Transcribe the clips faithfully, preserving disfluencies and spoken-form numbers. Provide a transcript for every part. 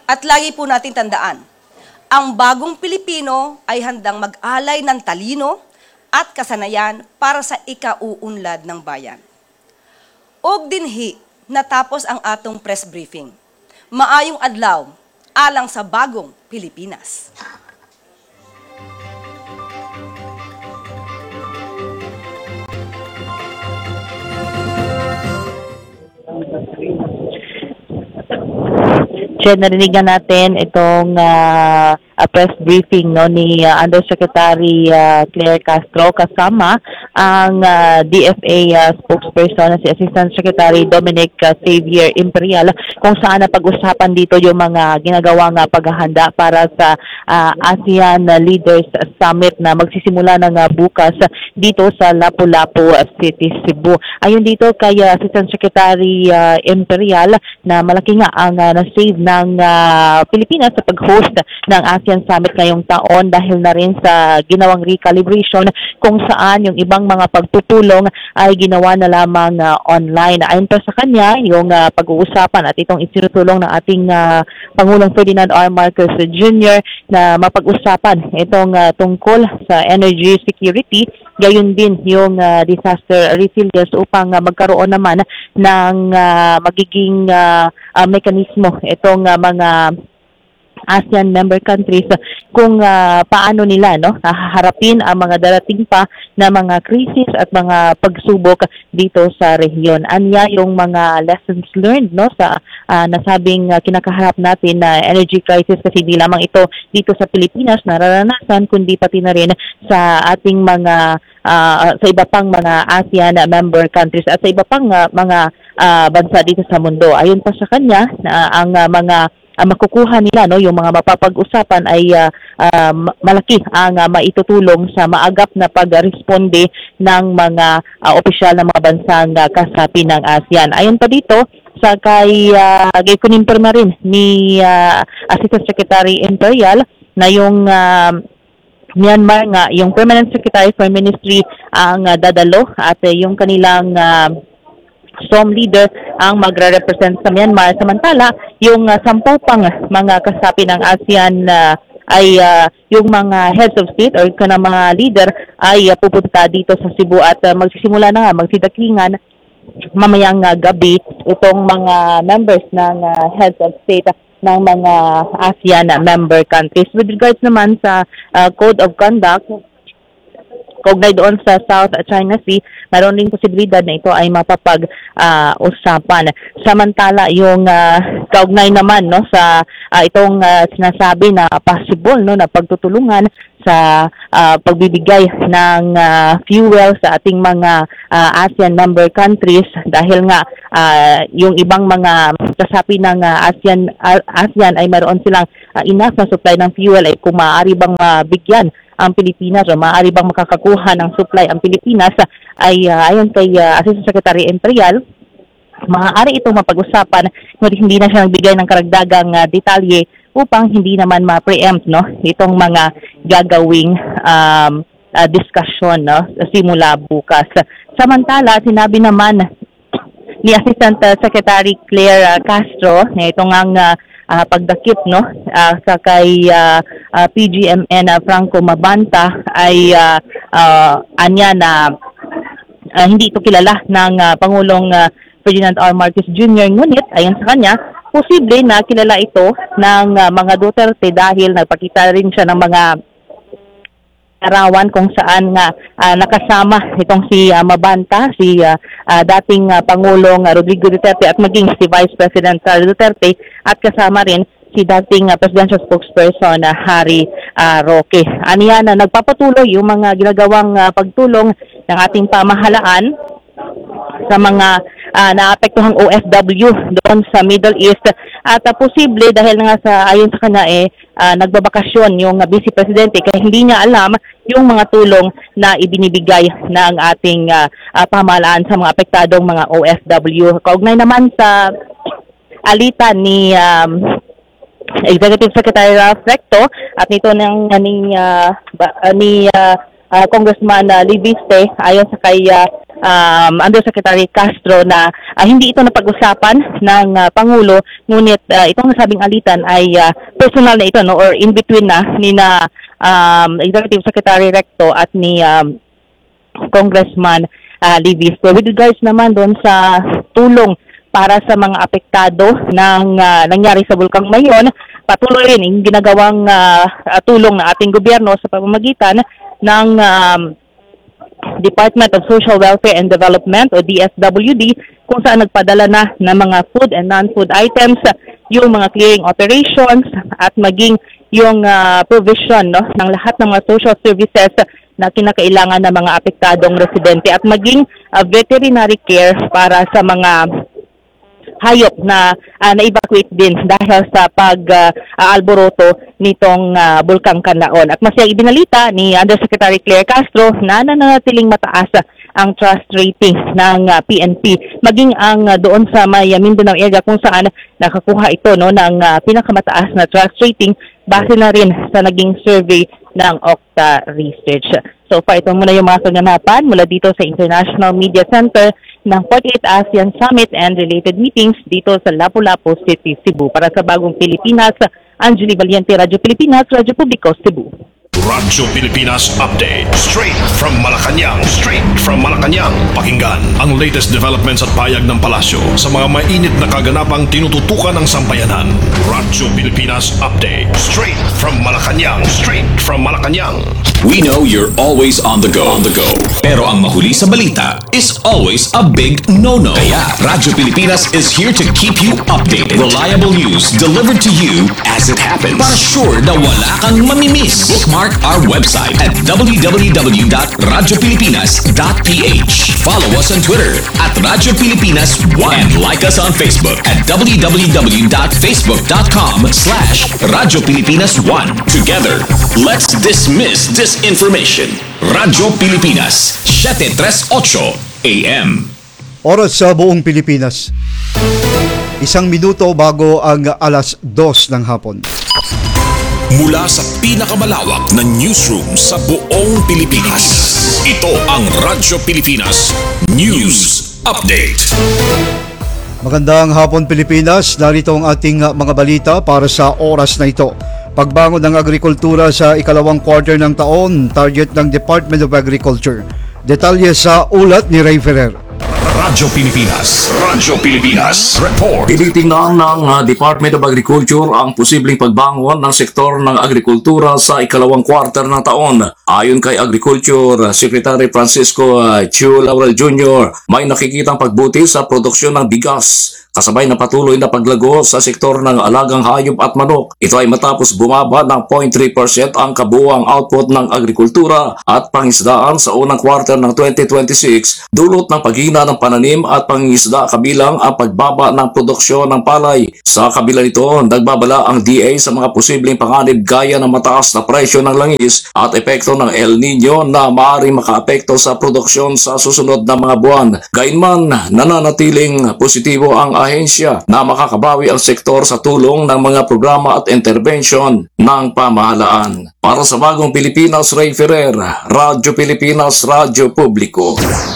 At lagi po natin tandaan, ang bagong Pilipino ay handang mag-alay ng talino at kasanayan para sa ikauunlad ng bayan. Og dinhi, natapos ang atong press briefing. Maayong adlaw, alang sa bagong Pilipinas. Che, narinig na natin itong uh, uh, press briefing no ni uh, Undersecretary uh, Claire Castro kasama ang uh, D F A uh, spokesperson na si Assistant Secretary Dominic uh, Xavier Imperial, kung saan na pag-usapan dito yung mga ginagawang uh, paghahanda para sa uh, ASEAN Leaders Summit na magsisimula ng uh, bukas dito sa Lapu-Lapu City, Cebu. Ayon dito kay uh, Assistant Secretary uh, Imperial na malaki nga ang uh, na-save ng uh, Pilipinas sa pag-host ng ASEAN Summit ngayong taon dahil na rin sa ginawang recalibration kung saan yung ibang mga pagtutulong ay ginawa na lamang uh, online. Ayon pa sa kanya, yung uh, pag-uusapan at itong isinutulong ng ating uh, Pangulong Ferdinand R. Marcos Junior na mapag-usapan itong uh, tungkol sa energy security, gayon din yung uh, disaster resilience upang uh, magkaroon naman ng uh, magiging uh, uh, mekanismo itong uh, mga ASEAN member countries kung uh, paano nila no haharapin ang mga darating pa na mga krisis at mga pagsubok dito sa rehiyon. Anya yung mga lessons learned no sa uh, nasabing uh, kinakaharap natin na uh, energy crisis, kasi di lamang ito dito sa Pilipinas nararanasan kundi pati na rin sa ating mga uh, sa iba pang mga ASEAN member countries at sa iba pang uh, mga uh, bansa dito sa mundo. Ayon pa sa kanya na uh, ang uh, mga Uh, makukuha nila no yung mga mapapag-usapan ay uh, uh, malaki ang uh, maitutulong sa maagap na pagresponde ng mga uh, opisyal ng mga bansang uh, kasapi ng ASEAN. Ayon pa dito sa kay uh, gaykunim-pirma rin ni uh, Assistant Secretary Imperial na yung uh, Myanmar nga yung Permanent Secretary for Ministry ang uh, dadalo at uh, yung kanilang uh, S O M leader ang magre-represent sa Myanmar, samantala yung uh, sampu pang mga kasapi ng ASEAN uh, ay uh, yung mga heads of state or kanang mga leader ay uh, pupunta dito sa Cebu at uh, magsisimula na nga magsidakingan mamayang uh, gabi itong mga members ng uh, heads of state ng mga ASEAN member countries. With regards naman sa uh, code of conduct kaugnay doon sa South China Sea, mayroon ring posibilidad na ito ay mapapag-usapan. Uh, Samantala, yung uh, kaugnay naman no sa uh, itong uh, sinasabi na possible no na pagtutulungan sa uh, pagbibigay ng uh, fuel sa ating mga uh, ASEAN member countries dahil nga uh, yung ibang mga kasapi ng uh, ASEAN uh, ASEAN ay mayroon silang uh, enough na supply ng fuel, ay kung maaari bang mabigyan uh, ang Pilipinas o maaari bang makakakuha ng supply ang Pilipinas ay uh, ayon kay uh, Assistant Secretary Imperial, maaari itong mapag-usapan ngunit hindi na siya nagbigay ng karagdagang uh, detalye upang hindi naman ma-preempt no itong mga gagawing um, uh, discussion no simula bukas. Samantala, sinabi naman ni Assistant uh, Secretary Claire uh, Castro na itong ang uh, Uh, pagdakip no uh, sa kay uh, uh, P G M N uh, Franco Mabanta ay uh, uh, anya na uh, hindi ito kilala ng uh, Pangulong uh, Ferdinand R. Marcos Junior Ngunit ayon sa kanya, posible na kilala ito ng uh, mga Duterte dahil nagpakita rin siya ng mga arawan kung saan nga uh, nakasama itong si uh, Mabanta, si uh, uh, dating uh, Pangulong uh, Rodrigo Duterte at maging si Vice President Sara Duterte at kasama rin si dating uh, Presidential Spokesperson uh, Harry uh, Roque. Aniya na nagpapatuloy yung mga ginagawang uh, pagtulong ng ating pamahalaan sa mga uh, naapektuhang O F W doon sa Middle East at uh, posible dahil nga sa ayon sa kanya eh uh, nagbabakasyon yung uh, Vice Presidente kaya hindi niya alam yung mga tulong na ibinibigay ng ating uh, uh, pamahalaan sa mga apektadong mga O F W. Kaugnay naman sa alitan ni um, Executive Secretary Ralph Recto at nito ng ni uh, ba, uh, ni uh, uh, Congressman uh, Libiste ayon sa kay uh, um, Undersecretary Castro na uh, hindi ito napag-usapan ng uh, Pangulo, ngunit uh, itong nasabing alitan ay uh, personal na ito, no, or in between na ni na um, Executive Secretary Recto at ni um, Congressman uh, Livisco. With regards naman doon sa tulong para sa mga apektado ng uh, nangyari sa Bulkang Mayon, patuloy rin yung ginagawang uh, tulong ng ating gobyerno sa pamamagitan ng um, Department of Social Welfare and Development o D S W D, kung saan nagpadala na ng mga food and non-food items, yung mga clearing operations at maging yung uh, provision, no, ng lahat ng mga social services na kinakailangan ng mga apektadong residente at maging uh, veterinary care para sa mga hayop na uh, na-evacuate din dahil sa pag-alboroto uh, nitong uh, Bulkang Kanlaon. At masayang ibinalita ni Undersecretary Claire Castro na nananatiling mataas ang trust rating ng uh, P N P. Maging ang uh, doon sa may uh, Mindanao area kung saan nakakuha ito, no, ng uh, pinakamataas na trust rating base na rin sa naging survey ng Octa Research. So far, ito muna yung mga kaganapan mula dito sa International Media Center ng forty-eighth ASEAN Summit and related meetings dito sa Lapu-Lapu City, Cebu. Para sa Bagong Pilipinas, Angeli Valiente, Radyo Pilipinas, Radyo Publiko, Cebu. Radyo Pilipinas Update. Straight from Malacanang. Straight from Malacanang. Pakinggan ang latest developments at payag ng palasyo sa mga mainit na kaganapang tinututukan ng sambayanan. Radyo Pilipinas Update. Straight from Malacanang. Straight from Malacanang. We know you're always on the go. On the go. Pero ang mahuli sa balita is always a big no-no. Kaya Radyo Pilipinas is here to keep you updated. Reliable news delivered to you as it happens. Para sure na wala kang mamimiss. Bookmark our website at w w w dot radyo pilipinas dot p h. Follow us on Twitter at Radyo Pilipinas one and like us on Facebook at w w w dot facebook dot com slash Radyo Pilipinas one. Together, let's dismiss disinformation. Radyo Pilipinas, seven thirty-eight A M. Oras sa buong Pilipinas. Isang minuto bago ang alas dos ng hapon. Mula sa pinakamalawak na newsroom sa buong Pilipinas. Ito ang Radyo Pilipinas News Update. Magandang hapon Pilipinas, narito ang ating mga balita para sa oras na ito. Pagbangon ng agrikultura sa ikalawang quarter ng taon, target ng Department of Agriculture. Detalye sa ulat ni Ray Ferrer. Radyo Pilipinas. Radyo Pilipinas. Report. Tinitingnan ng uh, Department of Agriculture ang posibleng pagbangon ng sektor ng agrikultura sa ikalawang quarter ng taon. Ayon kay Agriculture Secretary Francisco uh, Chu Laurel Junior, may nakikitang pagbuti sa produksyon ng bigas, kasabay na patuloy na paglago sa sektor ng alagang hayop at manok. Ito ay matapos bumaba ng zero point three percent ang kabuuang output ng agrikultura at pangisdaan sa unang quarter ng twenty twenty-six, dulot ng paghina ng pananim at pangingisda kabilang ang pagbaba ng produksyon ng palay. Sa kabila nito, nagbabala ang D A sa mga posibleng panganib gaya ng mataas na presyo ng langis at epekto ng El Nino na maaaring makaapekto sa produksyon sa susunod na mga buwan. Gayunman, nananatiling positibo ang ahensya na makakabawi ang sektor sa tulong ng mga programa at intervention ng pamahalaan. Para sa Bagong Pilipinas, Ray Ferrer, Radyo Pilipinas, Radyo Publiko.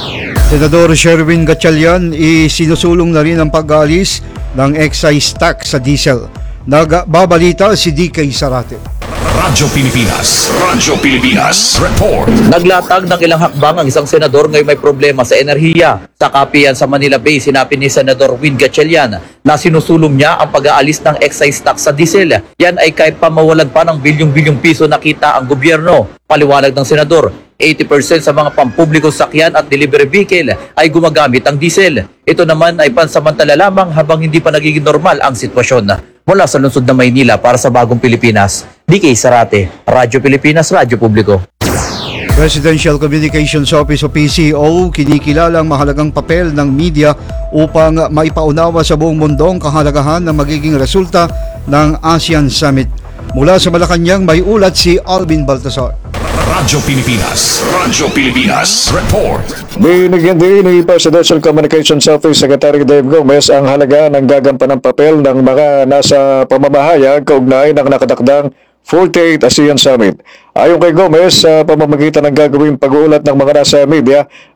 Senador Sherwin Gatchalian, isinusulong na rin ang pag-aalis ng excise tax sa diesel. Nagbabalita si D K Sarate. Radyo Pilipinas. Radyo Pilipinas. Report. Naglatag ng ilang hakbang ang isang senador ngayon may problema sa enerhiya. Sa kapiyan sa Manila Bay, sinabi ni Senador Win Gatchalian na sinusulong niya ang pag-aalis ng excise tax sa diesel. Yan ay kahit pa mawalan pa ng bilyong-bilyong piso na kita ang gobyerno. Paliwanag ng senador, eighty percent sa mga pampublikong sakyan at delivery vehicle ay gumagamit ang diesel. Ito naman ay pansamantala lamang habang hindi pa nagiging normal ang sitwasyon. Mula sa lungsod ng Maynila para sa Bagong Pilipinas, D K Sarate, Radyo Pilipinas, Radyo Publiko. Presidential Communications Office o P C O kinikilalang mahalagang papel ng media upang maipaunawa sa buong mundo ang kahalagahan ng magiging resulta ng ASEAN Summit. Mula sa Malacanang, may ulat si Alvin Baltasar. Radyo Pilipinas. Radyo Pilipinas. Report. Binigyan din ni Presidential Communications Office Secretary Dave Gomez ang halaga ng gagampanang papel ng mga nasa pamamahayag kaugnay ng nakatakdang forty-eighth ASEAN Summit. Ayon kay Gomez, sa pamamagitan ng gagawing pag-uulat ng mga nasa media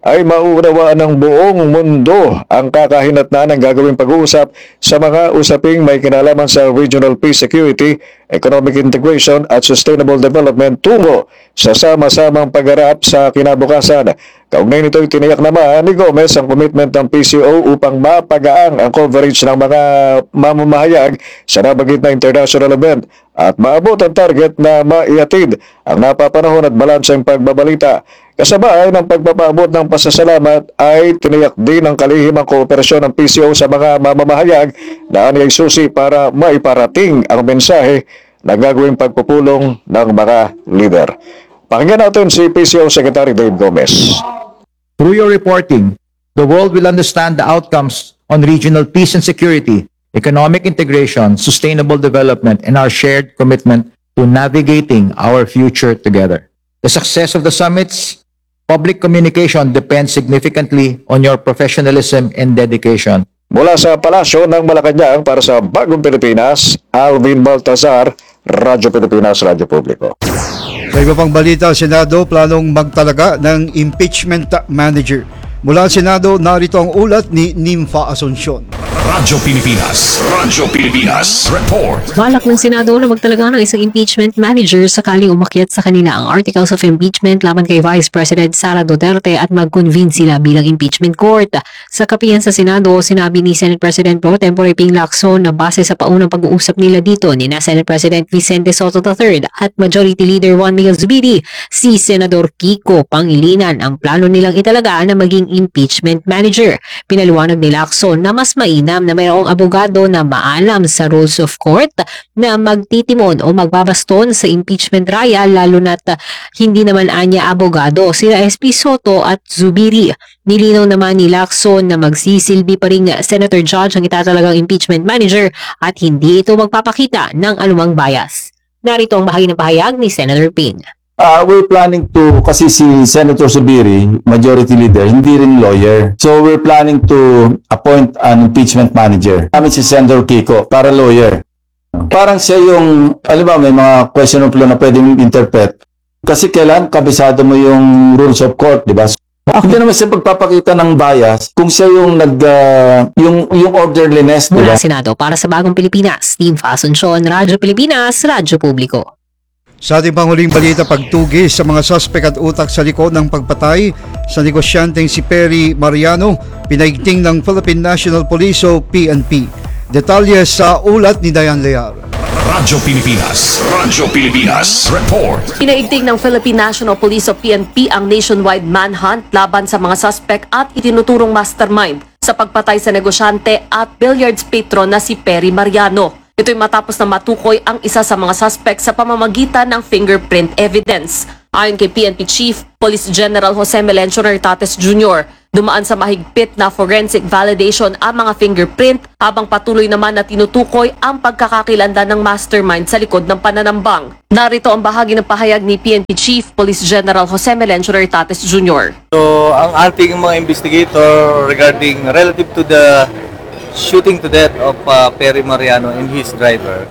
ay mauunawaan ng buong mundo ang kakahinatnan ng gagawing pag-uusap sa mga usaping may kinalaman sa regional peace, security, economic integration at sustainable development tungo sa sama-samang pagharap sa kinabukasan. Kaugnay nito, tiniyak naman ni Gomez ang commitment ng P C O upang mapagaang ang coverage ng mga mamamahayag sa nabanggit na international event at maabot ang target na maiatid ang napapanahon at balanseng pagbabalita. Kasabay ng pagpapaabot ng pasasalamat ay tiniyak din ang kalihimang kooperasyon ng P C O sa mga mamamahayag na aniyay susi para maiparating ang mensahe na gagawing pagpupulong ng mga leader. Pakinggan natin si P C O Secretary Dave Gomez. Through your reporting, the world will understand the outcomes on regional peace and security, economic integration, sustainable development, and our shared commitment to navigating our future together. The success of the summits, public communication depends significantly on your professionalism and dedication. Mula sa Palasyo ng Malacanang para sa Bagong Pilipinas, Alvin Baltazar, Radyo Pilipinas, Radyo Publiko. Sa iba pang balita, Senado planong magtalaga ng impeachment manager. Mula sa Senado, narito ang ulat ni Nympha Asuncion. Radyo Pilipinas, Radyo Pilipinas, report. Balak ng Senado na magtalaga ng isang impeachment manager sakaling umakyat sa kanila ang articles of impeachment laban kay Vice President Sara Duterte at mag-convene sila bilang impeachment court. Sa kapihan sa Senado, sinabi ni Senate President Pro Tempore Ping Lacson na base sa paunang pag-uusap nila dito ni na Senate President Vicente Soto the third at Majority Leader Juan Miguel Zubiri, si Senador Kiko Pangilinan ang plano nilang italaga na maging impeachment manager. Pinaliwanag ni Lacson na mas mainam na mayroong abogado na maalam sa rules of court na magtitimon o magbabaston sa impeachment trial lalo na't uh, hindi naman anya abogado sila S P Soto at Zubiri. Nilinaw naman ni Lacson na magsisilbi pa rin Senator Judge ang itatalagang impeachment manager at hindi ito magpapakita ng anumang bias. Narito ang bahagi ng pahayag ni Senator Ping. Uh, we're planning to, kasi si Senator Zubiri, majority leader, hindi rin lawyer. So we're planning to appoint an impeachment manager. Kami si Senator Kiko, para lawyer. Parang siya yung, alam ba, may mga question of law na pwedeng interpret. Kasi kailan kabisado mo yung rules of court, di ba? Hindi naman siya pagpapakita ng bias kung siya yung nag, uh, yung, yung orderliness, di ba? Mula Senado, para sa Bagong Pilipinas, Nympha Asuncion, Radyo Pilipinas, Radyo Publiko. Sa ating panghuling balita, pagtugis sa mga suspek at utak sa likod ng pagpatay sa negosyanteng si Perry Mariano, pinaigting ng Philippine National Police o P N P. Detalye sa ulat ni Diane Lear. Radyo Pilipinas, Radyo Pilipinas, report. Pinaigting ng Philippine National Police o P N P ang nationwide manhunt laban sa mga suspek at itinuturong mastermind sa pagpatay sa negosyante at billiards patron na si Perry Mariano. Ito'y matapos na matukoy ang isa sa mga suspect sa pamamagitan ng fingerprint evidence. Ayon kay P N P Chief Police General Jose Melencio Nartates Junior, dumaan sa mahigpit na forensic validation ang mga fingerprint habang patuloy naman na tinutukoy ang pagkakakilanlan ng mastermind sa likod ng pananambang. Narito ang bahagi ng pahayag ni P N P Chief Police General Jose Melencio Nartates Junior So, ang ating mga investigator regarding relative to the shooting to death of uh, Perry Mariano and his driver,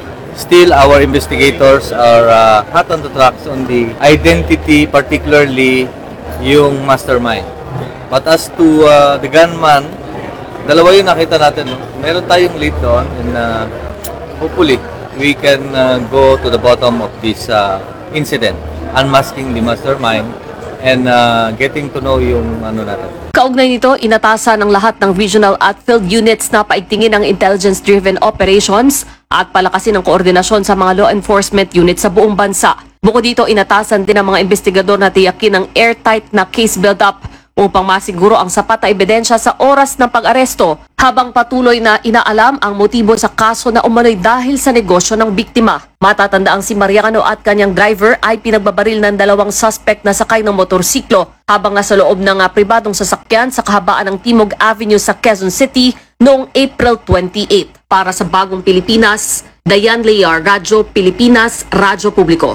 still our investigators are uh, hot on the tracks on the identity, particularly yung mastermind. But as to uh, the gunman, dalawa yung nakita natin. No? Meron tayong lead doon and uh, hopefully we can uh, go to the bottom of this uh, incident, unmasking the mastermind and uh, getting to know yung ano natin. Kaugnay nito, inatasan ng lahat ng regional at field units na paigtingin ang intelligence-driven operations at palakasin ang koordinasyon sa mga law enforcement units sa buong bansa. Bukod dito, inatasan din ang mga investigador na tiyakin ng airtight na case build-up upang masiguro ang sapat na ebidensya sa oras ng pag-aresto habang patuloy na inaalam ang motibo sa kaso na umano'y dahil sa negosyo ng biktima. Matatandaang si Mariano at kanyang driver ay pinagbabaril ng dalawang suspect na sakay ng motorsiklo habang nasa loob ng uh, pribadong sasakyan sa kahabaan ng Timog Avenue sa Quezon City noong April twenty-eighth. Para sa Bagong Pilipinas, Diane Lear, Radyo Pilipinas, Radyo Publiko.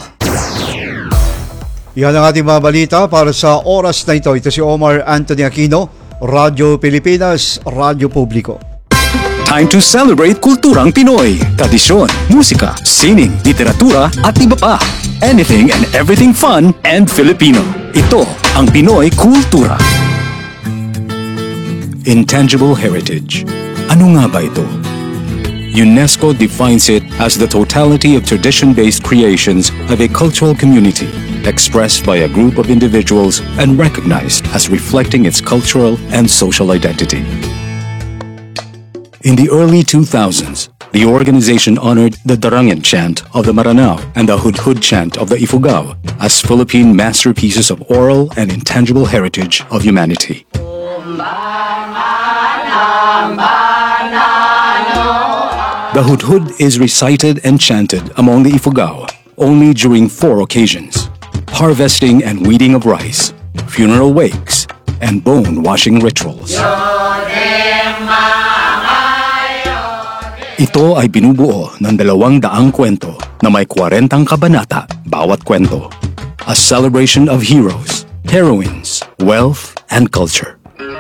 Yan ang ating mga balita para sa oras na ito. Ito si Omar Anthony Aquino, Radyo Pilipinas, Radyo Publiko. Time to celebrate kulturang Pinoy. Tradisyon, musika, sining, literatura at iba pa. Anything and everything fun and Filipino. Ito ang Pinoy Kultura. Intangible heritage. Ano nga ba ito? UNESCO defines it as the totality of tradition-based creations of a cultural community, expressed by a group of individuals and recognized as reflecting its cultural and social identity. In the early two thousands, the organization honored the Darangan chant of the Maranao and the Hudhud chant of the Ifugao as Philippine masterpieces of oral and intangible heritage of humanity. The Hudhud is recited and chanted among the Ifugao only during four occasions: harvesting and weeding of rice, funeral wakes, and bone-washing rituals. Ito ay binubuo ng dalawang daang kwento na may kwarentang kabanata bawat kwento. A celebration of heroes, heroines, wealth, and culture.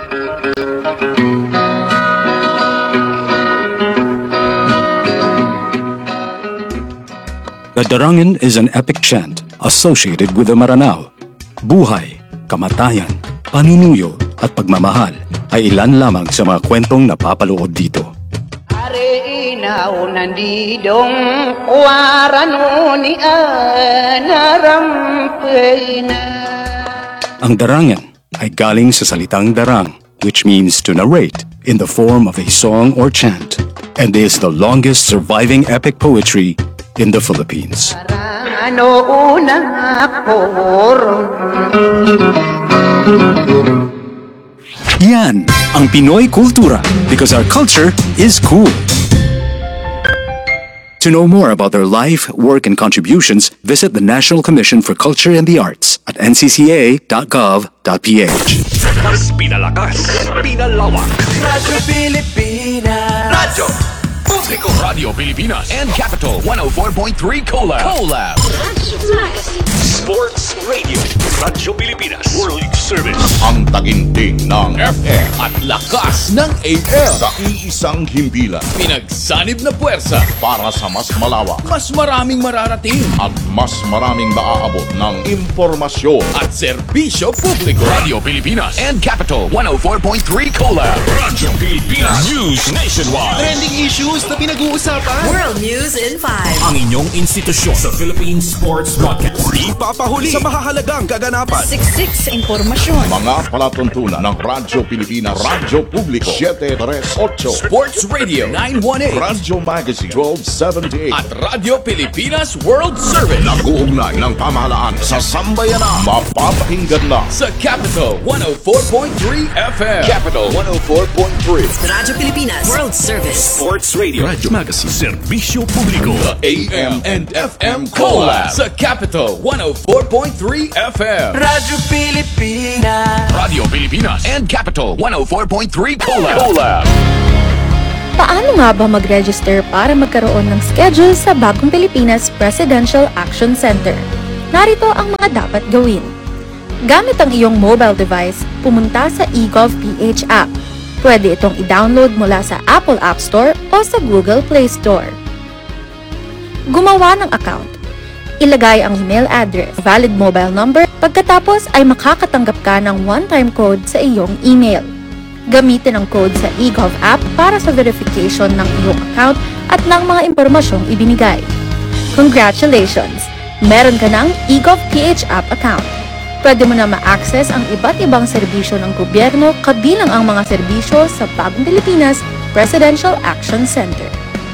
The Darangan is an epic chant associated with the Maranao. Buhay, kamatayan, panunuyo at pagmamahal ay ilan lamang sa mga kwentong napapaloob dito. Ang Darangan ay galing sa salitang darang, which means to narrate in the form of a song or chant, and is the longest surviving epic poetry in the Philippines. Yan ang Pinoy kultura, because our culture is cool. To know more about their life, work, and contributions, visit the National Commission for Culture and the Arts at n c c a dot gov dot p h. Mas pinalakas, pinalawak. Radyo Pilipinas. Radyo Publiko. Radio Pilipinas and Capital one oh four point three Collab. Collab. Sports Radio. Radyo Pilipinas. World Service. Ang taginting ng F M At lakas ng A M. Iisang himpilan. Pinagsanib na puwersa Para sa mas malawak mas maraming mararating at mas maraming maaabot ng impormasyon at serbisyo publiko. Radio Pilipinas and Capital one oh four point three Collab. Radyo Pilipinas. News Nationwide. Trending issues na pinag-uusapan. World News in five. Ang inyong institusyon sa Philippine Sports Broadcast. Di papahuli sa mahahalagang kaganapan. Siksik impormasyon. mga palatuntunan ng Radyo Pilipinas, Radyo Publiko seven three eight, Sports Radio nine one eight Radyo Magazine twelve seventy-eight at Radyo Pilipinas World Service. Nag-uugnay ng pamahalaan sa sambayanan. Mapapakinggan na Sa Capital one oh four point three F M. Capital one oh four point three. Radyo Pilipinas World Service. Sports Radio. Radyo Magazine. Serbisyo Publiko. The A M and F M Collab sa Capital one oh four point three F M. Radyo Pilipinas. Radio Pilipinas and Capital one oh four point three Collab. Collab. Paano nga ba mag-register para magkaroon ng schedule sa Bagong Pilipinas Presidential Action Center? Narito ang mga dapat gawin. Gamit ang iyong mobile device, pumunta sa eGovPH app. Pwede itong i-download mula sa Apple App Store o sa Google Play Store. Gumawa ng account. Ilagay ang email address, valid mobile number, pagkatapos ay makakatanggap ka ng one-time code sa iyong email. Gamitin ang code sa eGov app para sa verification ng iyong account at ng mga impormasyong ibinigay. Congratulations! Meron ka ng eGovPH app account. Pwede mo na ma-access ang iba't ibang serbisyo ng gobyerno kabilang ang mga serbisyo sa Bagong Pilipinas Presidential Action Center.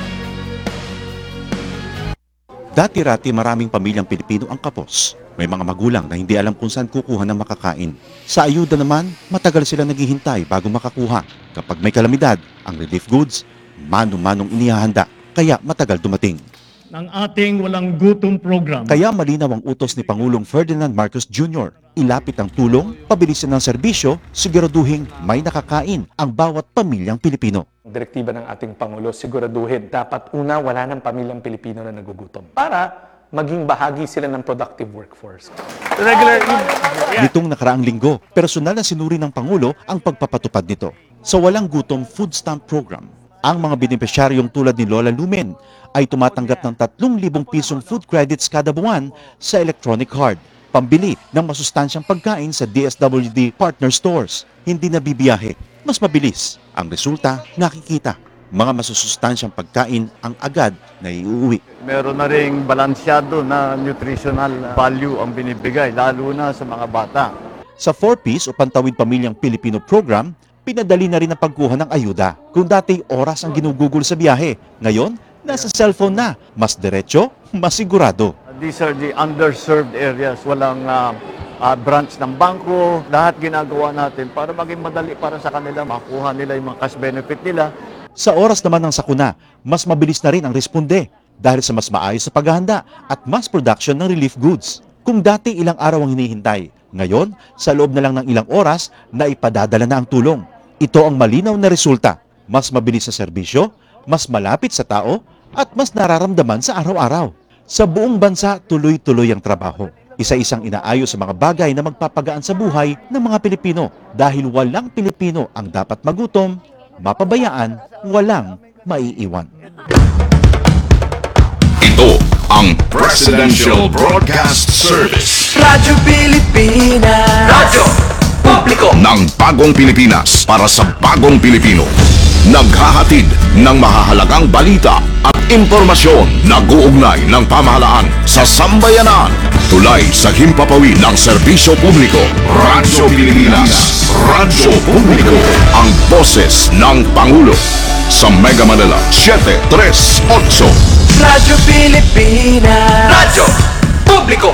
Dati-rati maraming pamilyang Pilipino ang kapos. May mga magulang na hindi alam kung saan kukuha ng makakain. Sa ayuda naman, matagal sila naghihintay bago makakuha. Kapag may kalamidad, ang relief goods, mano-manong inihahanda, kaya matagal dumating. Ng ating walang gutom program. Kaya malinaw ang utos ni Pangulong Ferdinand Marcos Junior Ilapit ang tulong, pabilisin ng serbisyo, siguraduhin may nakakain ang bawat pamilyang Pilipino. Direktiba ng ating Pangulo, siguraduhin dapat una wala ng pamilyang Pilipino na nagugutom para maging bahagi sila ng productive workforce. Regular, Nitong nakaraang linggo, personal na sinuri ng Pangulo ang pagpapatupad nito. Sa Walang Gutom Food Stamp Program, ang mga benepisyaryong tulad ni Lola Lumen ay tumatanggap ng tatlong libong pisong food credits kada buwan sa electronic card. pambili ng masustansyang pagkain sa D S W D partner stores. Hindi na bibiyahe, mas mabilis. Ang resulta, nakikita. Mga masusustansyang pagkain ang agad na iuwi. Meron na ring balansyado na nutritional value ang binibigay, lalo na sa mga bata. Sa four Ps o Pantawid Pamilyang Pilipino program, pinadali na rin ang pagkuha ng ayuda. Kung dati oras ang ginugugol sa biyahe, ngayon, nasa cellphone na. Mas diretso, mas sigurado. These are the underserved areas. Walang uh, uh, branch ng bangko. Lahat ginagawa natin para maging madali para sa kanila. Makuha nila yung mga cash benefit nila. Sa oras naman ng sakuna, mas mabilis na rin ang responde dahil sa mas maayos sa paghahanda at mass production ng relief goods. Kung dati ilang araw ang hinihintay, ngayon, sa loob na lang ng ilang oras, na ipadadala na ang tulong. Ito ang malinaw na resulta. Mas mabilis sa serbisyo, mas malapit sa tao, at mas nararamdaman sa araw-araw. Sa buong bansa, tuloy-tuloy ang trabaho. Isa-isang inaayos sa mga bagay na magpapagaan sa buhay ng mga Pilipino dahil walang Pilipino ang dapat magutom, mapabayaan, walang maiiwan. Ito ang Presidential Broadcast Service. Radyo Pilipinas. Radyo Publiko ng bagong Pilipinas para sa bagong Pilipino. Naghahatid ng mahahalagang balita at impormasyon na guugnay ng pamahalaan sa sambayanan. Tulay sa himpapawid ng serbisyo publiko. Radyo Pilipinas. Radyo Publiko. Ang boses ng Pangulo. Sa Mega Manila, seven three eight. Radyo Pilipinas. Radyo Publiko.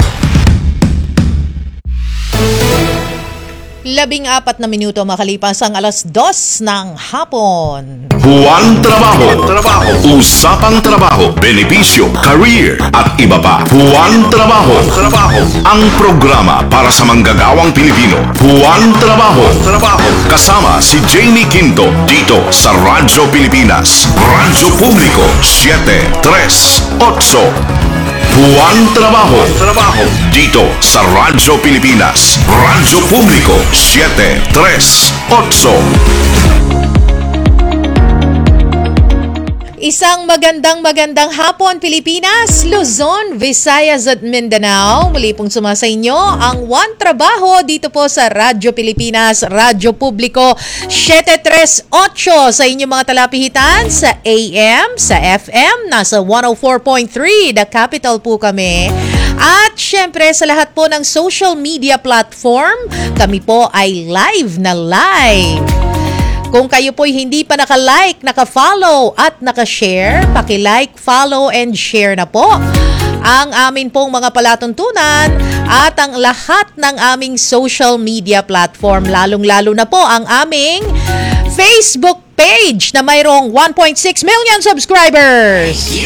Labing apat na minuto makalipas ang alas dos ng hapon. Buwan Trabaho. Trabaho. Usapang trabaho, benepisyo, career at iba pa. Buwan Trabaho. Trabaho. Ang programa para sa manggagawang Pilipino. Buwan Trabaho. Trabaho. Kasama si Jamie Quinto dito sa Radyo Pilipinas. Radyo Publiko seven three eight. Buwan Trabaho. Trabaho. Dito sa Radyo Pilipinas. Radyo Publiko seven three eight. Isang magandang magandang hapon Pilipinas, Luzon, Visayas at Mindanao. Muli pong sumasa inyo ang One Trabaho dito po sa Radyo Pilipinas, Radyo Publiko seven three eight sa inyong mga talapihitan sa A M, sa F M, nasa one oh four point three, The Capital po kami. At syempre sa lahat po ng social media platform, kami po ay live na live. Kung kayo po'y hindi pa naka-like, naka-follow at naka-share, paki-like, follow and share na po ang amin pong mga palatuntunan at ang lahat ng aming social media platform, lalong-lalo na po ang aming Facebook page na mayroong one point six million subscribers.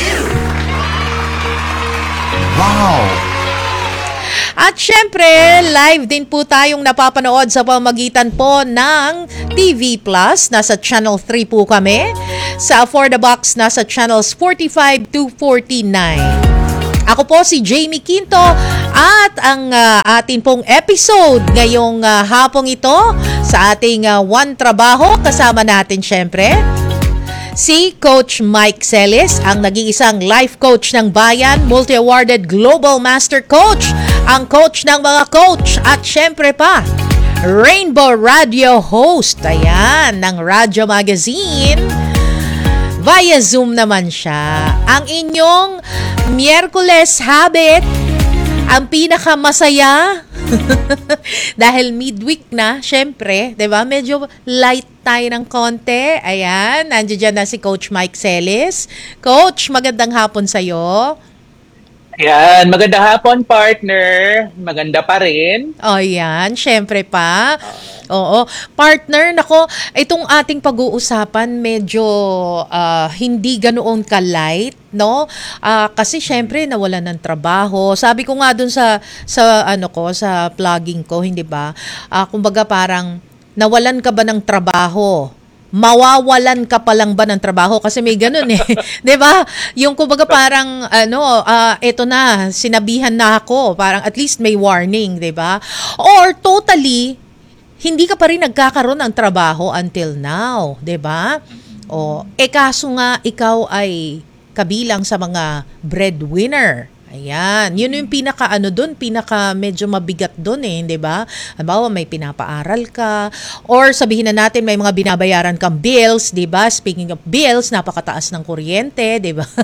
Wow! At syempre, live din po tayong napapanood sa pamagitan po ng T V Plus. Nasa Channel three po kami. Sa For the Box, nasa Channels forty-five to forty-nine. Ako po si Jamie Quinto at ang uh, atin pong episode ngayong uh, hapong ito sa ating uh, One Trabaho. Kasama natin syempre si Coach Mike Celis, ang nag-iisang life coach ng bayan, multi-awarded global master coach, ang coach ng mga coach at syempre pa, Rainbow Radio host, ayan, ng Radyo Magazine. Via Zoom naman siya. Ang inyong Miyerkules habit, ang pinakamasaya, dahil midweek na, syempre, diba? Medyo light tayo ng konti. Ayan, nandiyan dyan na si Coach Mike Celis. Coach, magandang hapon sa'yo. Yan, magandang hapon, partner. Maganda pa rin. O yan, syempre pa. Oo. Partner, nako, itong ating pag-uusapan medyo uh, hindi ganoon ka-light, no? Uh, kasi syempre nawalan ng trabaho. Sabi ko nga dun sa sa ano ko, sa vlogging ko, hindi ba? Uh, kumbaga parang nawalan ka ba ng trabaho? Mawawalan ka pa lang ba ng trabaho? Kasi may ganun eh. 'Di ba? Yung kumbaga parang ano, uh, eto na, sinabihan na ako, parang at least may warning, 'di ba? Or totally hindi ka pa rin nagkakaroon ng trabaho until now, 'di ba? O, eh kaso nga ikaw ay kabilang sa mga breadwinner. Ayan, yun yung pinaka ano doon, pinaka medyo mabigat doon eh, 'di ba? Halimbawa may pinapaaral ka or sabihin na natin may mga binabayaran kang bills, 'di ba? Speaking of bills, napakataas ng kuryente, 'di ba?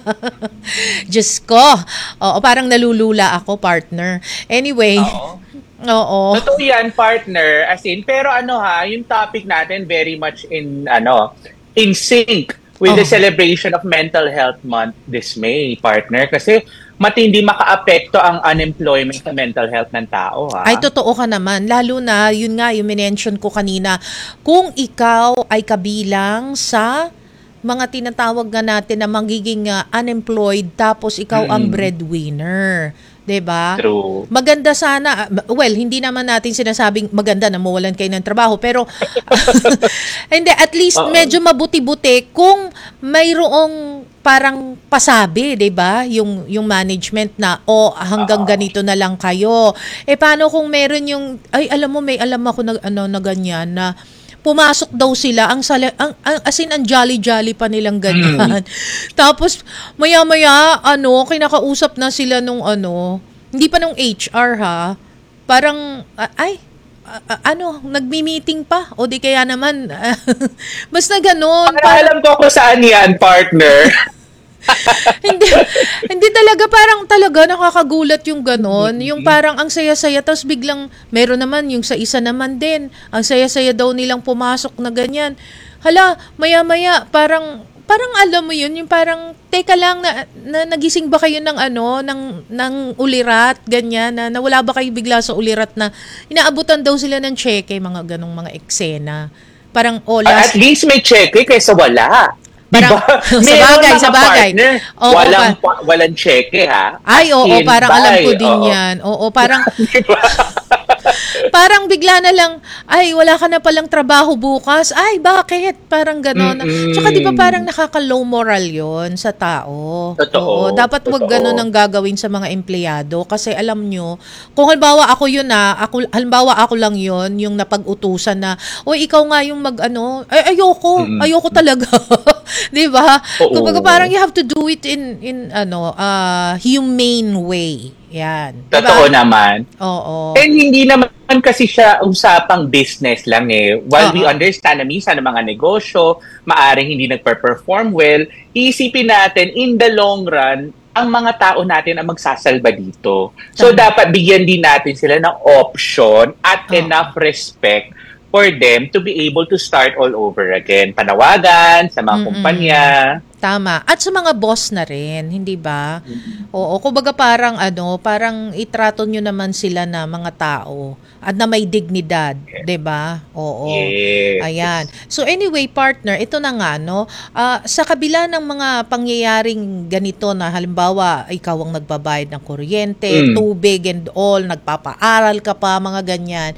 Diyos ko. Oo, parang nalulula ako, partner. Anyway, Oo. oo. Totoo yan, partner. As in, pero ano ha, yung topic natin very much in, ano, in sync with the Oh. celebration of Mental Health Month this May, partner. Kasi matindi maka-apekto ang unemployment sa mental health ng tao, ha? Ay, totoo ka naman. Lalo na, yun nga, yung minention ko kanina, kung ikaw ay kabilang sa mga tinatawag nga natin na magiging uh, unemployed tapos ikaw Mm. ang breadwinner. 'Di ba? True. Maganda sana, well, hindi naman natin sinasabing maganda na mawalan kayo ng trabaho, pero hindi, at least Oo. medyo mabuti-buti kung mayroong parang pasabi, 'di ba? Yung yung management na o hanggang ganito na lang kayo. Eh paano kung meron yung ay alam mo may alam ako na ano na ganyan na pumasok daw sila ang, sala, ang, ang as in ang jolly-jolly pa nilang ganyan. Tapos maya-maya ano kinakausap na sila nung ano, hindi pa nung H R ha. Parang ah, ay ah, ah, ano, nagmi-meeting pa o di kaya naman basta ganoon. Para alam ko kung saan yan, partner. hindi hindi talaga parang talaga nakakagulat yung ganon, yung parang ang saya-saya tapos biglang meron naman yung sa isa naman din ang saya-saya daw nilang pumasok na ganyan, hala maya-maya parang parang alam mo yun yung parang teka lang na, na nagising ba kayo ng ano ng ng ulirat ganyan na nawala ba kayo bigla sa ulirat na inaabutan daw sila ng cheque, mga ganong mga eksena parang oh, last, At least may check eh, kaysa wala. Parang, diba? sa Meron bagay, mga sa bagay. partner, Oo, walang, pa- pa- walang cheque, ha? Ay, As oo, in, parang alam ko bye. din Oo. yan. Oo, parang parang bigla na lang, ay, wala ka na palang trabaho bukas. Ay, bakit? Parang gano'n. Mm-mm. Tsaka di ba parang nakaka-low moral yon sa tao? Totoo. Oo, dapat wag Totoo. gano'n ang gagawin sa mga empleyado. Kasi alam nyo, kung halimbawa ako yun na, ako, halimbawa ako lang yun, yung napag-utusan na, o ikaw nga yung mag-ano, ay, ayoko, Mm-mm. ayoko talaga. Di ba? Oo. Kumbaga parang you have to do it in, in ano, uh, humane way. Yan. Diba? Totoo naman. Oo. And hindi naman kasi siya usapang business lang eh. While we Oo. understand na minsan ng mga negosyo, maaring hindi nagper-perform well, iisipin natin in the long run, ang mga tao natin ang magsasalba dito. So, dapat bigyan din natin sila ng option at enough respect for them to be able to start all over again. Panawagan sa mga Mm-mm. kumpanya. Tama. At sa mga boss na rin, hindi ba? Oo, kumbaga parang ano, parang itrato nyo naman sila na mga tao at na may dignidad, 'di ba? Oo. Yes. Ayan. So anyway, partner, ito na nga no. Ah, sa kabila ng mga pangyayaring ganito na halimbawa ikaw ang nagbabayad ng kuryente, Mm. tubig and all, nagpapaaral ka pa, mga ganyan.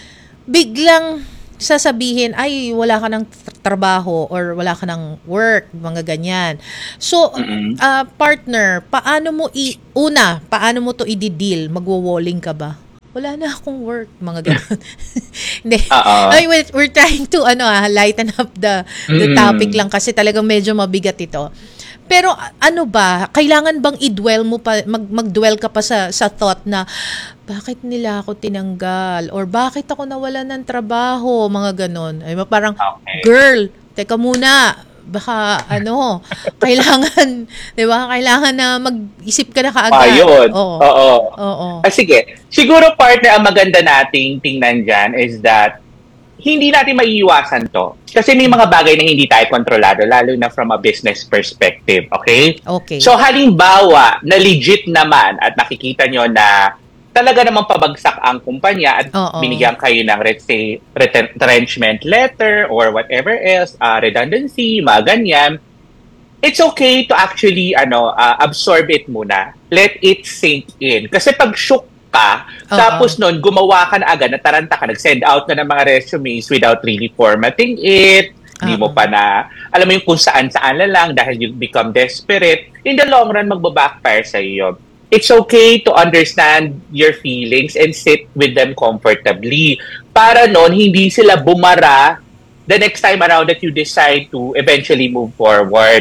Biglang sasabihin, ay, wala ka ng tr- trabaho or wala ka ng work, mga ganyan. So, Mm-mm. ah, partner, paano mo i- una, paano mo to i-deal? Magwo-walling ka ba? Wala na akong work, mga ganun. Hindi. Oo. Ay, we're, we're trying to ano ah, lighten up the the Mm-mm. topic lang kasi talagang medyo mabigat ito. Pero a- ano ba, kailangan bang i-dwell mo pa, mag, mag-dwell ka pa sa, sa thought na, bakit nila ako tinanggal? Or bakit ako nawalan ng trabaho? Mga ganon. Ay, parang, Okay. girl, teka muna, baka ano, kailangan, di ba, kailangan na mag-isip ka na kaagad. Ayun. Oo. Oo. Oo. Ah, sige. Siguro, partner, ang maganda nating tingnan dyan is that hindi natin maiiwasan to. Kasi may mga bagay na hindi tayo kontrolado, lalo na from a business perspective. Okay? Okay. So, halimbawa, na legit naman at nakikita nyo na talaga namang pabagsak ang kumpanya at Oo. binigyan kayo ng, let's say, retrenchment letter or whatever else, uh, redundancy, mga ganyan, it's okay to actually ano uh, absorb it muna. Let it sink in. Kasi pag shook ka, Oo. tapos nun, gumawa ka na agad, nataranta ka, nag-send out ka ng mga resumes without really formatting it, hindi mo Oo. pa na, alam mo yung kung saan-saan na lang dahil you become desperate, in the long run, magbabackfire sa iyo. It's okay to understand your feelings and sit with them comfortably. Para nun, hindi sila bumara the next time around that you decide to eventually move forward.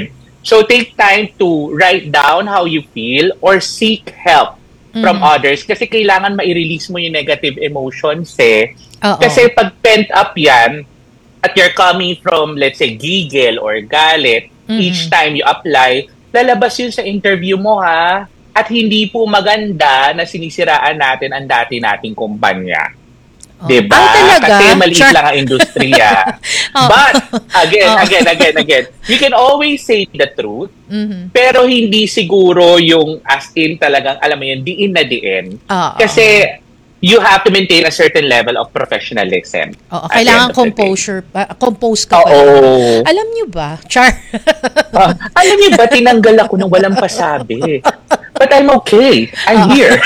So take time to write down how you feel or seek help from Mhm. others kasi kailangan ma-release mo yung negative emotions eh. Oo. Kasi pag pent up yan at you're coming from, let's say, gigil or galit, Mhm. each time you apply, lalabas yun sa interview mo ha. At hindi po maganda na sinisiraan natin ang dati nating kumpanya. Diba? Ah, talaga? Kasi maliit Char- lang ang industriya. Oh. But, again, Oh. again, again, again, you can always say the truth, Mhm. pero hindi siguro yung as in talagang, alam mo yun, diin na diin. Oo. Kasi, you have to maintain a certain level of professionalism. Oo, at the kailangan end of the day. composure, pa- compose ka pa. Oo. Alam niyo ba, Char? Ah, alam niyo ba, tinanggal ako ng walang pasabi. But I'm okay. I'm here.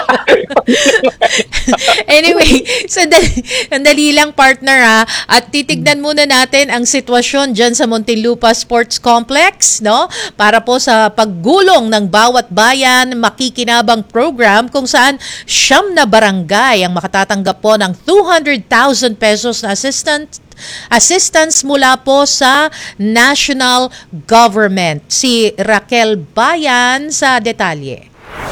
Anyway, sandali, sandali lang partner ha, at titignan muna natin ang sitwasyon dyan sa Muntinlupa Sports Complex, no? Para po sa paggulong ng bawat bayan, makikinabang program kung saan siyam na barangay ang makatatanggap po ng two hundred thousand pesos na assistance assistance mula po sa national government. Si Raquel Bayan sa detalye.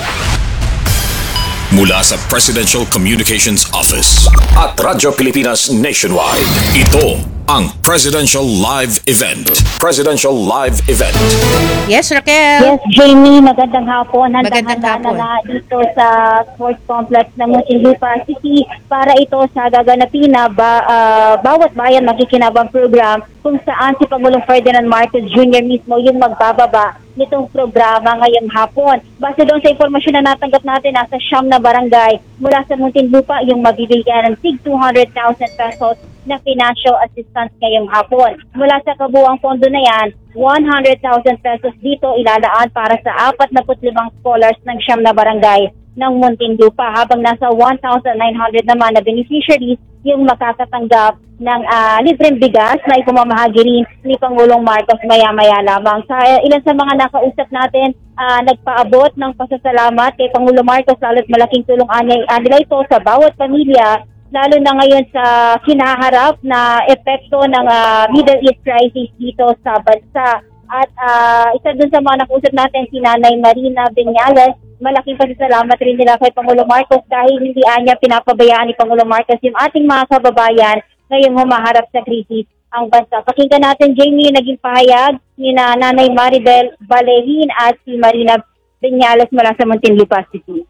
Mula sa Presidential Communications Office at Radyo Pilipinas Nationwide, ito ang Presidential Live Event. Presidential Live Event. Yes, Raquel. Yes, Jamie, magandang hapon. Magandang Handang-handa hapon. na na dito sa sports complex ng Muntinlupa City para ito sa gaganapin na ba, ah, bawat bayan makikinabang program kung saan si Pangulong Ferdinand Marcos Junior mismo yung magbababa nitong programa ngayong hapon. Base doon sa impormasyon na natanggap natin, nasa siyam na barangay mula sa Muntinlupa yung mabibigyan ng tig two hundred thousand pesos na financial assistance ngayong hapon. Mula sa kabuuang pondo na yan, one hundred thousand pesos dito ilalaan para sa apat na limang scholars ng siyam na barangay ng Muntinlupa, habang nasa one thousand nine hundred naman na beneficiaries yung makakatanggap ng uh, libreng bigas na ipamamahagi rin ni Pangulong Marcos maya-maya lamang. Sa uh, ilan sa mga nakausap natin, uh, nagpaabot ng pasasalamat kay Pangulong Marcos, lalo't malaking tulong nila ito sa bawat pamilya, lalo na ngayon sa kinaharap na epekto ng uh, Middle East crisis dito sa bansa. At uh, isa dun sa mga nakausap natin, si Nanay Marina Beñales, malaking pasasalamat rin nila kay Pangulong Marcos dahil hindi anya pinapabayaan ni Pangulong Marcos yung ating mga kababayan ngayong humaharap sa krisis ang bansa. Pakinggan natin, Jamie, yung naging pahayag ni na Nanay Maribel Valerin at si Marina Beñales mula sa Muntinlupa City.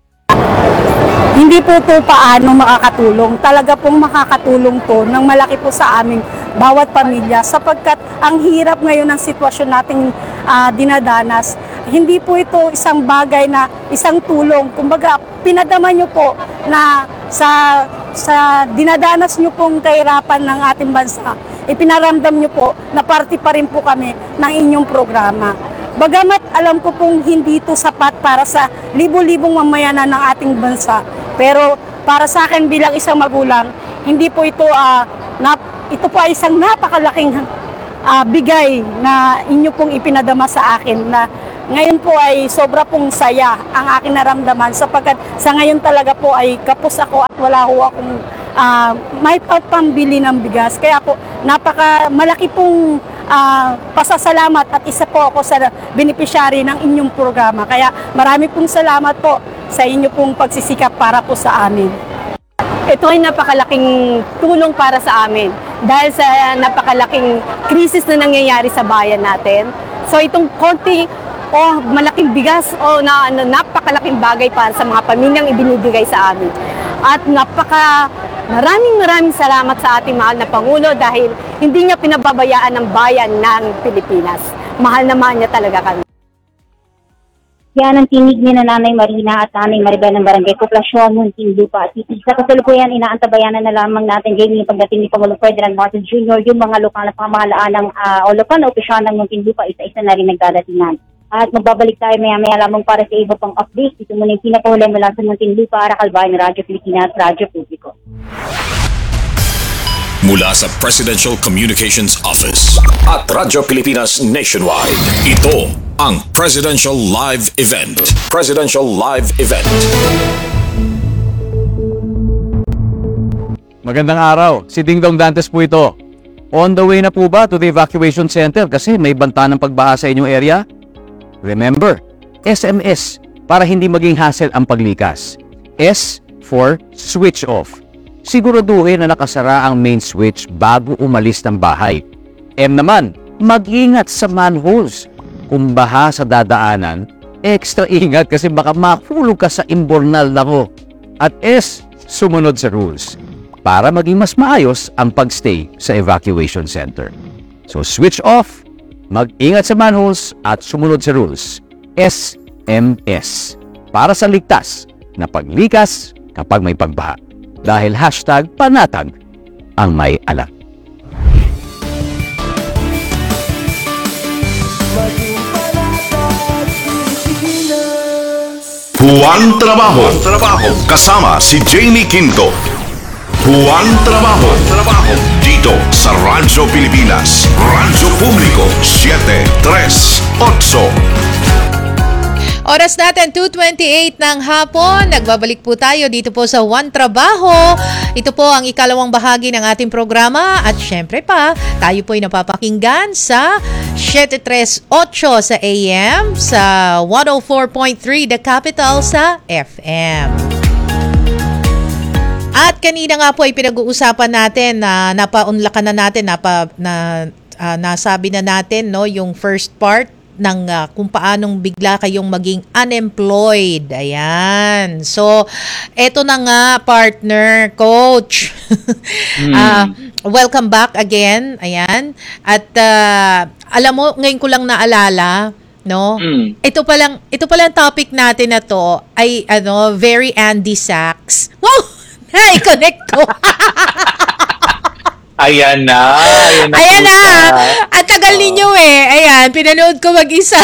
Hindi po po paano makakatulong. Talaga pong makakatulong to ng malaki po sa aming bawat pamilya sapagkat ang hirap ngayon ng sitwasyon nating uh, dinadanas. Hindi po ito isang bagay na isang tulong. Kumbaga, pinadama nyo po na sa, sa dinadanas nyo pong kahirapan ng ating bansa, ipinaramdam nyo po na parte pa rin po kami ng inyong programa. Bagamat alam ko pong hindi ito sapat para sa libo-libong mamayanan ng ating bansa, pero para sa akin bilang isang magulang, hindi po ito, uh, na, ito po ay isang napakalaking uh, bigay na inyo pong ipinadama sa akin na ngayon po ay sobra pong saya ang aking naramdaman sapagkat sa ngayon talaga po ay kapos ako at wala ho akong uh, may pambili ng bigas. Kaya po napaka malaki pong uh, pasasalamat at isa po ako sa beneficiary ng inyong programa. Kaya marami pong salamat po sa inyo pong pagsisikap para po sa amin. Ito ay napakalaking tulong para sa amin dahil sa napakalaking krisis na nangyayari sa bayan natin. So itong konti o malaking bigas o na, na napakalaking bagay para sa mga pamilyang ibinibigay sa amin. At napaka maraming maraming salamat sa ating mahal na Pangulo dahil hindi niya pinababayaan ng bayan ng Pilipinas. Mahal naman niya talaga kami. Yan ang tinig ni na Nanay Marina at Nanay Maribel ng Barangay Poblasyon, Muntinlupa City. Sa kasalukuyan, inaantabayanan na lamang natin, Jamie, yung pagdating ni Pangulong Ferdinand Marcos Junior, yung mga lokal na pamahalaan ng uh, o lokal na opisyal ng Muntinlupa, isa-isa na rin nagdadatingan. At magbabalik tayo maya-maya lamang para sa iba pang updates. Ito muna yung pinakahuli mula sa Muntinlupa, Raquel Bayan, Radyo Pilipinas, Radyo Publiko. Mula sa Presidential Communications Office at Radyo Pilipinas Nationwide, ito ang Presidential Live Event. Presidential Live Event. Magandang araw. Si Dingdong Dantes po ito. On the way na po ba to the evacuation center kasi may banta ng pagbaha sa inyong area? Remember, S M S para hindi maging hassle ang paglikas. S for switch off. Siguraduhin na nakasara ang main switch bago umalis ng bahay. M naman, mag-ingat sa manholes. Kung baha sa dadaanan, extra ingat kasi baka mahulog ka sa imbornal na ko. At S, sumunod sa rules para maging mas maayos ang pagstay sa evacuation center. So switch off, mag-ingat sa manholes at sumunod sa rules. S M S para sa ligtas na paglikas kapag may pagbaha. Dahil hashtag panatag ang may alam. Juan Trabajo. Trabajo. Kasama si Jamie Quinto. Juan Trabajo. Trabajo. Dito sa Radyo Pilipinas. Radyo Publiko. siete tres ocho. Oras natin, two twenty-eight ng hapon. Nagbabalik po tayo dito po sa One Trabaho. Ito po ang ikalawang bahagi ng ating programa. At syempre pa, tayo po ay napapakinggan sa siete tres ocho sa A M, sa one oh four point three The Capital sa F M. At kanina nga po ay pinag-uusapan natin na napaunlakan na natin, napa, na, uh, nasabi na natin no, yung first part ng uh, kung paanong bigla kayong maging unemployed. Ayan. So, eto na nga, partner, coach. mm. uh, welcome back again. Ayan. At uh, alam mo, ngayon ko lang naalala, no? Mm. Ito pa lang, ito pa lang topic natin na to ay ano, very Andy Sachs. Wow! Na-connect ko. Ayan na. Ayan na. Ayan na. Ang tagal ninyo eh. Ayan, pinanood ko mag-isa.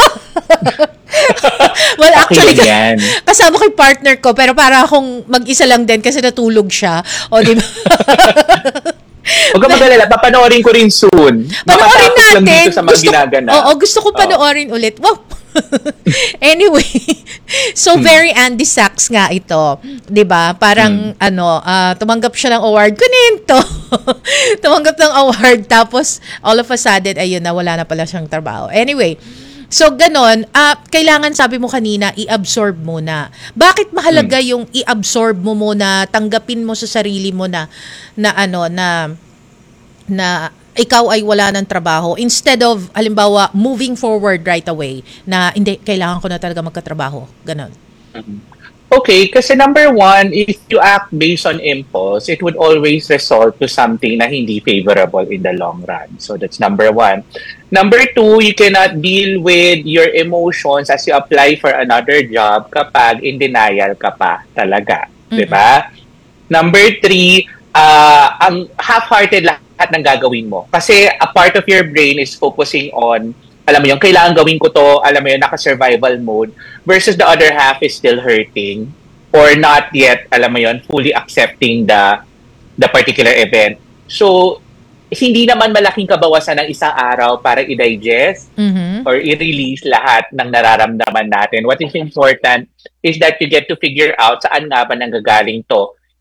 Well, actually, yan. kasama ko yung partner ko, pero para akong mag-isa lang din kasi natulog siya. O, di ba? Huwag ka mag-alala, papanoorin ko rin soon. Panoorin natin. Lang dito sa mga gusto, ginagana. Oo, gusto ko panoorin oh. ulit. Wow! Anyway, so very Andy Sachs nga ito, 'di ba? Parang hmm. ano, uh, tumanggap siya ng award kuninto. Tumanggap ng award tapos all of a sudden ayun na wala na pala siyang trabaho. Anyway, so ganon, uh, kailangan sabi mo kanina i-absorb muna. Bakit mahalaga hmm. yung i-absorb mo muna, tanggapin mo sa sarili mo na na ano na na ikaw ay wala ng trabaho instead of, halimbawa, moving forward right away na hindi, kailangan ko na talaga magkatrabaho. Ganon. Okay, kasi number one, if you act based on impulse, it would always result to something na hindi favorable in the long run. So that's number one. Number two, you cannot deal with your emotions as you apply for another job kapag in denial ka pa talaga. Mm-hmm. Diba? Number three, uh, ang half-hearted lang at ng gagawin mo. Kasi a part of your brain is focusing on, alam mo yung kailangan gawin ko to, alam mo yung naka-survival mode, versus the other half is still hurting or not yet, alam mo yun, fully accepting the the particular event. So, hindi naman malaking kabawasan ng isang araw para i-digest mm-hmm. or i-release lahat ng nararamdaman natin. What is important is that you get to figure out saan nga ba nanggagaling to